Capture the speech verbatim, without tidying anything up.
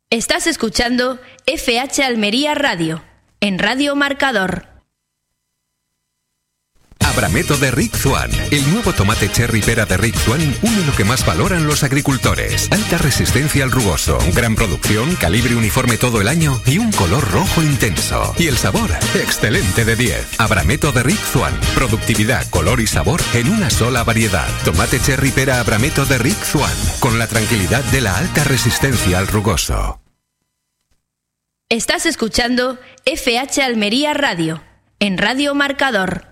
Estás escuchando F H Almería Radio, en Radio Marcador. Abrameto de Rick Swan. El nuevo tomate cherry pera de Rick Swan une lo que más valoran los agricultores. Alta resistencia al rugoso, gran producción, calibre uniforme todo el año y un color rojo intenso. Y el sabor, excelente de diez. Abrameto de Rick Swan. Productividad, color y sabor en una sola variedad. Tomate cherry pera Abrameto de Rick Swan. Con la tranquilidad de la alta resistencia al rugoso. Estás escuchando F H Almería Radio, en Radio Marcador.